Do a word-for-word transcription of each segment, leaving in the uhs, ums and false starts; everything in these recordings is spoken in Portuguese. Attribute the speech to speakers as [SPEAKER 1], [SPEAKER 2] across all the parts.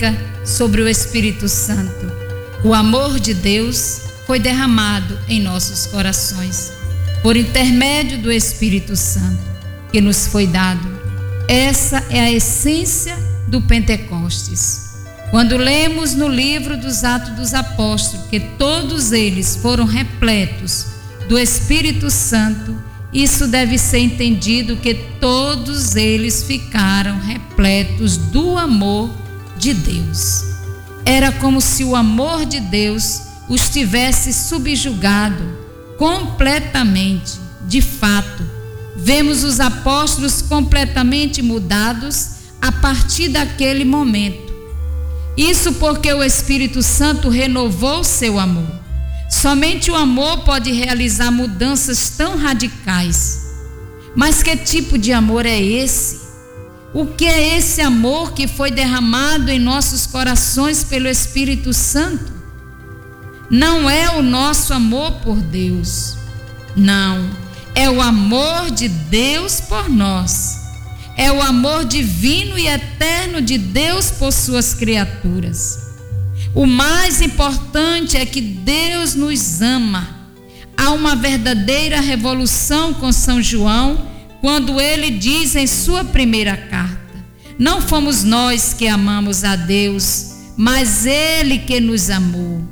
[SPEAKER 1] sobre o Espírito Santo. O amor de Deus foi derramado em nossos corações por intermédio do Espírito Santo que nos foi dado. Essa é a essência do Pentecostes. Quando lemos no livro dos Atos dos Apóstolos que todos eles foram repletos do Espírito Santo, isso deve ser entendido que todos eles ficaram repletos do amor de Deus. Era como se o amor de Deus os tivesse subjugado completamente. De fato, vemos os apóstolos completamente mudados a partir daquele momento. Isso porque o Espírito Santo renovou seu amor. Somente o amor pode realizar mudanças tão radicais. Mas que tipo de amor é esse? O que é esse amor que foi derramado em nossos corações pelo Espírito Santo? Não é o nosso amor por Deus. Não, é o amor de Deus por nós. É o amor divino e eterno de Deus por suas criaturas. O mais importante é que Deus nos ama. Há uma verdadeira revolução com São João, quando ele diz em sua primeira carta: não fomos nós que amamos a Deus, mas Ele que nos amou.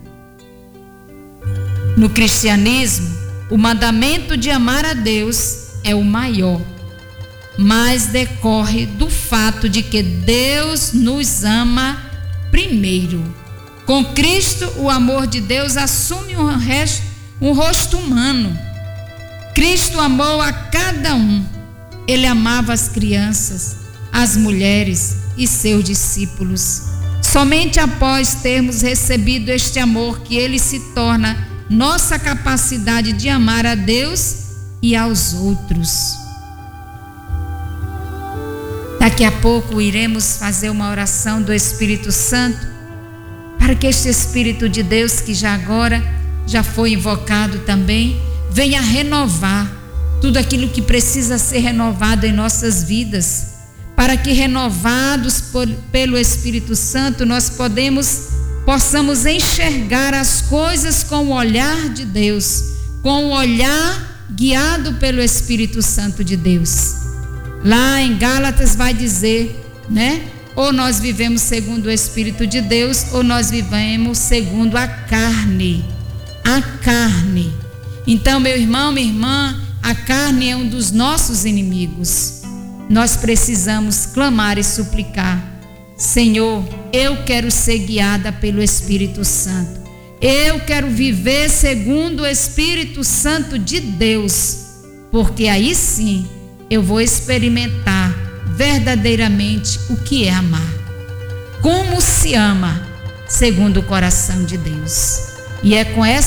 [SPEAKER 1] No cristianismo, o mandamento de amar a Deus é o maior, mas decorre do fato de que Deus nos ama primeiro. Com Cristo, o amor de Deus assume um, resto, um rosto humano. Cristo amou a cada um. Ele amava as crianças, as mulheres e seus discípulos. Somente após termos recebido este amor que ele se torna nossa capacidade de amar a Deus e aos outros. Daqui a pouco iremos fazer uma oração do Espírito Santo, para que este Espírito de Deus, que já agora já foi invocado também, venha renovar tudo aquilo que precisa ser renovado em nossas vidas, para que renovados por, pelo Espírito Santo nós podemos, possamos enxergar as coisas com o olhar de Deus, com o olhar guiado pelo Espírito Santo de Deus. Lá em Gálatas vai dizer, né? Ou nós vivemos segundo o Espírito de Deus, ou nós vivemos segundo a carne. A carne. Então, meu irmão, minha irmã, a carne é um dos nossos inimigos. Nós precisamos clamar e suplicar: Senhor, eu quero ser guiada pelo Espírito Santo. Eu quero viver segundo o Espírito Santo de Deus, porque aí sim eu vou experimentar verdadeiramente o que é amar. Como se ama segundo o coração de Deus. E é com essa